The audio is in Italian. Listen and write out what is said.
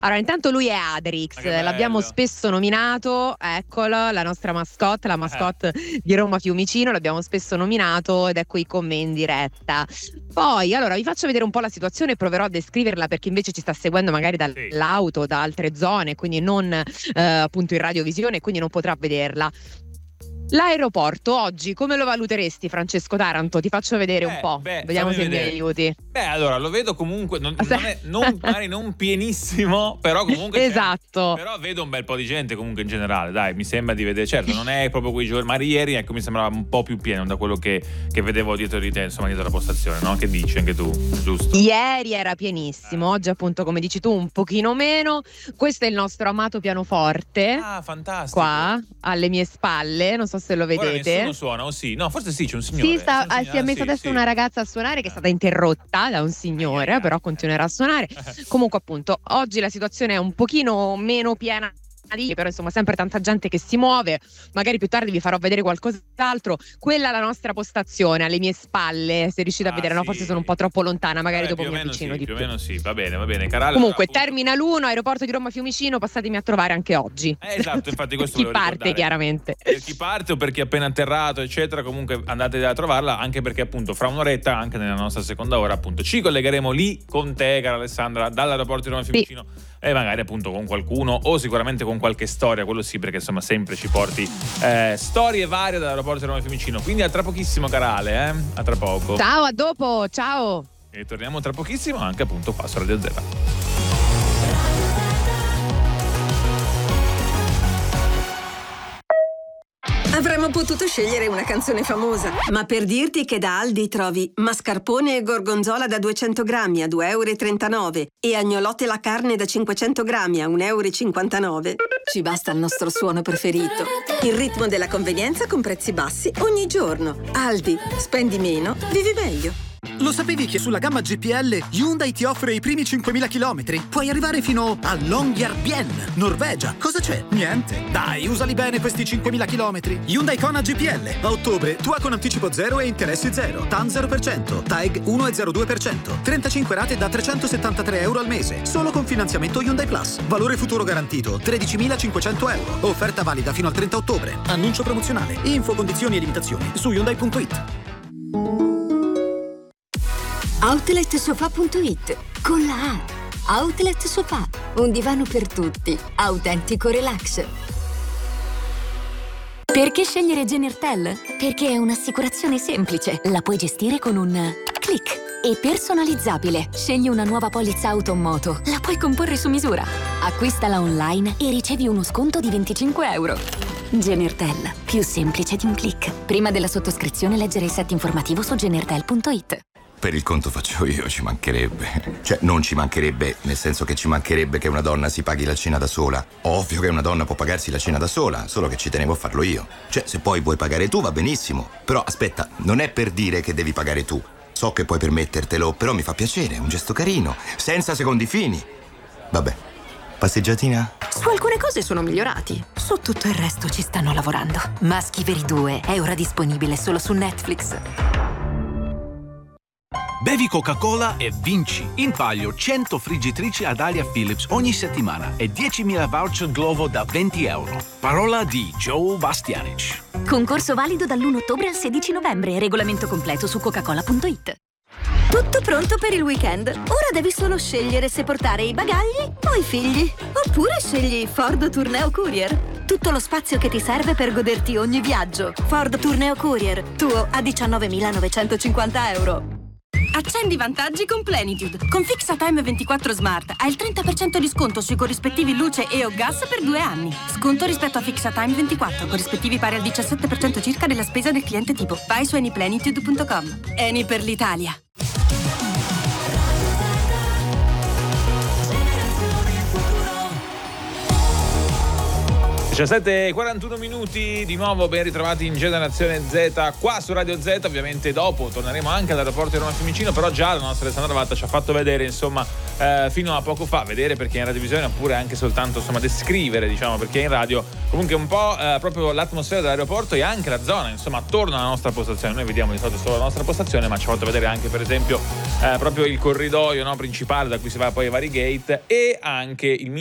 Allora, intanto lui è Adrix, l'abbiamo spesso nominato, eccolo, la nostra mascotte, la mascotte di Roma Fiumicino, l'abbiamo spesso nominato ed è qui con me in diretta. Poi, allora, vi faccio vedere un po' la situazione e proverò a descriverla per chi invece ci sta seguendo magari dall'auto, da altre zone, quindi non appunto in radiovisione, quindi non potrà vederla. L'aeroporto oggi come lo valuteresti, Francesco Taranto? Ti faccio vedere un po', vediamo se mi aiuti. Allora lo vedo comunque magari non pienissimo, però comunque esatto. Però vedo un bel po' di gente comunque in generale, dai, mi sembra di vedere, certo non è proprio quei giorni, ma ieri ecco mi sembrava un po' più pieno da quello che vedevo dietro di te, insomma dietro la postazione, no? Che dici anche tu, giusto? Ieri era pienissimo, oggi appunto come dici tu un pochino meno. Questo è il nostro amato pianoforte. Ah, fantastico. Qua alle mie spalle, non so se lo vedete. Ora nessuno suona, o sì? No, forse sì, c'è un signore. Sì, si è messa adesso una ragazza a suonare che è stata interrotta da un signore, però continuerà a suonare. Comunque appunto, oggi la situazione è un pochino meno piena, però insomma sempre tanta gente che si muove. Magari più tardi vi farò vedere qualcos'altro. Quella è la nostra postazione alle mie spalle, se riuscite a vedere, no? Forse sono un po' troppo lontana, magari dopo mi avvicino di più. Più o meno sì, va bene. Carale, comunque termina l'1, aeroporto di Roma Fiumicino, passatemi a trovare anche oggi. Esatto, infatti questo chi parte chiaramente. Per chi parte o per chi è appena atterrato eccetera, comunque andate a trovarla, anche perché appunto fra un'oretta, anche nella nostra seconda ora appunto ci collegheremo lì con te, cara Alessandra, dall'aeroporto di Roma Fiumicino. Sì. E magari appunto con qualcuno o sicuramente con qualche storia, quello sì, perché insomma sempre ci porti storie varie dall'aeroporto di Roma Fiumicino. Quindi a tra pochissimo, Carale, a tra poco. Ciao, a dopo, ciao. E torniamo tra pochissimo anche appunto qua su Radio Zero. Avremmo potuto scegliere una canzone famosa, ma per dirti che da Aldi trovi mascarpone e gorgonzola da 200 grammi a 2,39 € e agnolotte la carne da 500 grammi a 1,59 €, ci basta il nostro suono preferito. Il ritmo della convenienza con prezzi bassi ogni giorno. Aldi, spendi meno, vivi meglio. Lo sapevi che sulla gamma GPL Hyundai ti offre i primi 5.000 chilometri? Puoi arrivare fino a Longyearbyen, Norvegia. Cosa c'è? Niente. Dai, usali bene questi 5.000 chilometri. Hyundai Kona GPL. A ottobre, tua con anticipo 0 e interessi 0. TAN 0%. TAEG 1,02%. 35 rate da 373 € al mese. Solo con finanziamento Hyundai Plus. Valore futuro garantito 13.500 €. Offerta valida fino al 30 ottobre. Annuncio promozionale. Info, condizioni e limitazioni su Hyundai.it. Outletsofa.it con la A. Outlet Sofa, un divano per tutti, autentico relax. Perché scegliere Genertel? Perché è un'assicurazione semplice, la puoi gestire con un click e personalizzabile. Scegli una nuova polizza auto o moto, la puoi comporre su misura. Acquistala online e ricevi uno sconto di 25 €. Genertel, più semplice di un click. Prima della sottoscrizione leggere il set informativo su genertel.it. Per il conto faccio io, ci mancherebbe. Cioè, non ci mancherebbe, nel senso che ci mancherebbe che una donna si paghi la cena da sola. Ovvio che una donna può pagarsi la cena da sola, solo che ci tenevo a farlo io. Cioè, se poi vuoi pagare tu va benissimo. Però aspetta, non è per dire che devi pagare tu. So che puoi permettertelo, però mi fa piacere, è un gesto carino, senza secondi fini. Vabbè, passeggiatina? Su alcune cose sono migliorati, su tutto il resto ci stanno lavorando. Maschi Veri 2 è ora disponibile solo su Netflix. Bevi Coca-Cola e vinci! In palio 100 friggitrici ad aria Philips ogni settimana e 10.000 voucher Glovo da 20 €. Parola di Joe Bastianic. Concorso valido dall'1 ottobre al 16 novembre. Regolamento completo su coca-cola.it. Tutto pronto per il weekend. Ora devi solo scegliere se portare i bagagli o i figli. Oppure scegli Ford Tourneo Courier. Tutto lo spazio che ti serve per goderti ogni viaggio. Ford Tourneo Courier, tuo a 19.950 €. Accendi i vantaggi con Plenitude. Con Fixatime 24 Smart hai il 30% di sconto sui corrispettivi luce e o gas per 2 anni. Sconto rispetto a Fixatime 24, corrispettivi pari al 17% circa della spesa del cliente tipo. Vai su anyplenitude.com. Eni per l'Italia. 17:41 minuti, di nuovo ben ritrovati in Generazione Z qua su Radio Z. Ovviamente dopo torneremo anche all'aeroporto di Roma Fiumicino, però già la nostra Alessandra Vatta ci ha fatto vedere, insomma, fino a poco fa, vedere perché in radiovisione, oppure anche soltanto, insomma, descrivere, diciamo, perché in radio comunque un po' proprio l'atmosfera dell'aeroporto e anche la zona, insomma, attorno alla nostra postazione. Noi vediamo di solito solo la nostra postazione, ma ci ha fatto vedere anche, per esempio, proprio il corridoio, no, principale da cui si va poi ai vari gate, e anche il